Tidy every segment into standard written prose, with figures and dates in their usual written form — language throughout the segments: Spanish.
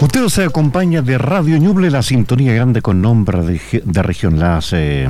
Usted se acompaña de Radio Ñuble, la sintonía grande con nombre de región. Las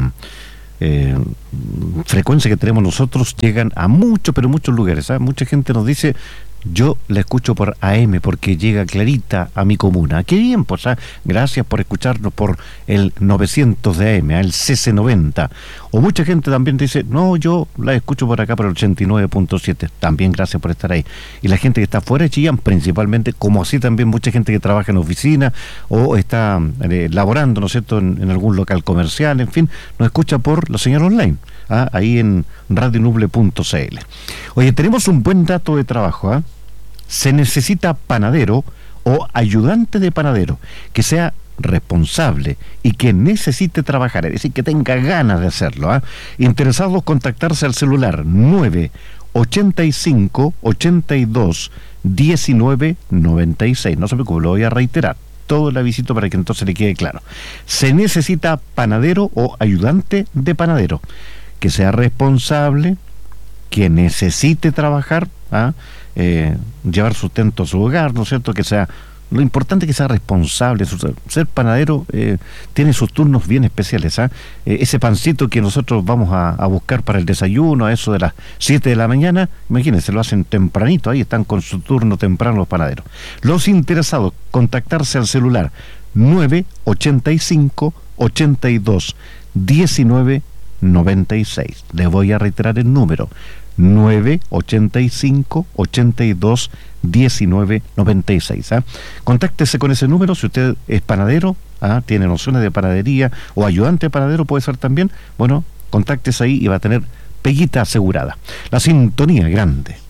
frecuencias que tenemos nosotros llegan a muchos, pero muchos lugares. Mucha gente nos dice: yo la escucho por AM porque llega clarita a mi comuna. ¡Qué bien! Pues, gracias por escucharnos por el 900 de AM, el CC90. O mucha gente también dice: no, yo la escucho por acá por el 89.7. También gracias por estar ahí. Y la gente que está fuera de Chillán, principalmente, como así también mucha gente que trabaja en oficina o está laborando, ¿no es cierto?, en algún local comercial, en fin, nos escucha por la señal online, ahí en radionuble.cl. Oye, tenemos un buen dato de trabajo, Se necesita panadero o ayudante de panadero que sea responsable y que necesite trabajar, es decir, que tenga ganas de hacerlo. Interesados, contactarse al celular 985 82 19 96. No se preocupe, lo voy a reiterar todo el avisito para que entonces le quede claro. Se necesita panadero o ayudante de panadero que sea responsable, que necesite trabajar, llevar sustento a su hogar, ¿no es cierto? Que sea, lo importante es que sea responsable. Ser panadero tiene sus turnos bien especiales. Ese pancito que nosotros vamos a buscar para el desayuno, a eso de las 7 de la mañana, imagínense, lo hacen tempranito, ahí están con su turno temprano los panaderos. Los interesados, contactarse al celular 985 82 19 96. Les voy a reiterar el número: 985 82 19 96. Contáctese con ese número si usted es panadero, tiene nociones de panadería, o ayudante de panadero puede ser también. Bueno, contáctese ahí y va a tener peguita asegurada. La sintonía grande